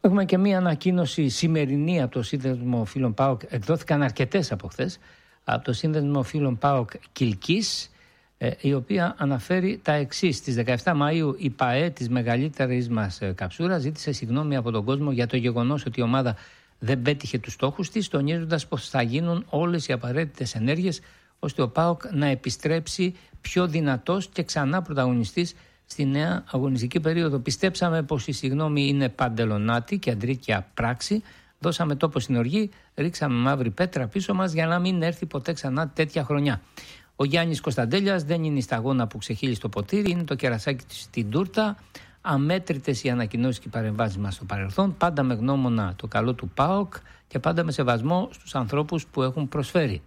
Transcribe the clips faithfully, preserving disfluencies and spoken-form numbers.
Έχουμε και μία ανακοίνωση σημερινή από το Σύνδεσμο Φίλων ΠΑΟΚ. Εκδόθηκαν αρκετές από χθες. Από το Σύνδεσμο Φίλων ΠΑΟΚ Κιλκής, η οποία αναφέρει τα εξής. Στις δεκαεφτά Μαΐου η ΠΑΕ της μεγαλύτερης μας καψούρας ζήτησε συγγνώμη από τον κόσμο για το γεγονός ότι η ομάδα δεν πέτυχε τους στόχους της, τονίζοντας πως θα γίνουν όλες οι απαραίτητες ενέργειες ώστε ο ΠΑΟΚ να επιστρέψει πιο δυνατός και ξανά πρωταγωνιστής στη νέα αγωνιστική περίοδο. Πιστέψαμε πως η συγγνώμη είναι παντελονάτη και αντρίκια πράξη. Δώσαμε τόπο στην οργή, ρίξαμε μαύρη πέτρα πίσω μας για να μην έρθει ποτέ ξανά τέτοια χρονιά. Ο Γιάννης Κωνσταντέλιας δεν είναι η σταγόνα που ξεχύλει στο ποτήρι, είναι το κερασάκι στην τούρτα. Αμέτρητες οι ανακοινώσεις και οι παρεμβάσεις μας στο παρελθόν, πάντα με γνώμονα το καλό του ΠΑΟΚ και πάντα με σεβασμό στους ανθρώπους που έχουν προσφέρει.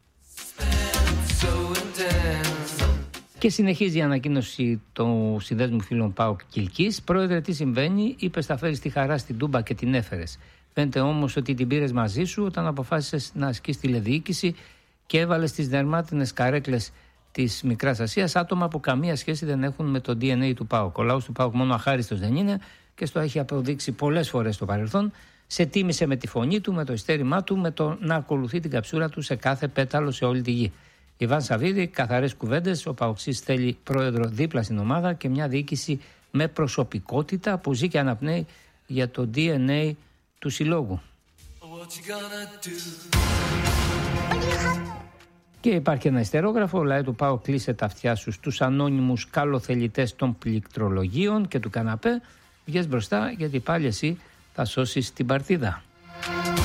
Και συνεχίζει η ανακοίνωση του Συνδέσμου Φίλων ΠΑΟΚ Κιλκής. Πρόεδρε, τι συμβαίνει, είπε θα φέρεις τη χαρά στην Τούμπα και την έφερες. Φαίνεται όμως ότι την πήρες μαζί σου όταν αποφάσισες να ασκείς τηλεδιοίκηση και έβαλες τις δερμάτινες καρέκλες της Μικράς Ασίας άτομα που καμία σχέση δεν έχουν με το ντι εν έι του ΠΑΟΚ. Ο λαός του ΠΑΟΚ μόνο αχάριστος δεν είναι και στο έχει αποδείξει πολλές φορές στο παρελθόν. Σε τίμησε με τη φωνή του, με το ειστέρημά του, με το να ακολουθεί την καψούρα του σε κάθε πέταλο σε όλη τη γη. Ιβάν Σαββίδη, καθαρές κουβέντες. Ο ΠΑΟΚΣής θέλει πρόεδρο δίπλα στην ομάδα και μια διοίκηση με προσωπικότητα που ζει και αναπνέει για το ντι εν έι του συλλόγου. Και υπάρχει ένα ιστερόγραφο. Ο ΛΑΕ του ΠΑΟΚ κλείσε τα αυτιά σου στους ανώνυμους καλοθελητές των πληκτρολογίων και του καναπέ. Βγες μπροστά γιατί πάλι εσύ θα σώσεις την παρτίδα.